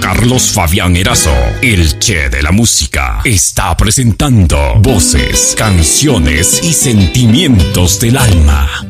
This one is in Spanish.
Carlos Fabián Erazo, el Che de la música, está presentando voces, canciones y sentimientos del alma.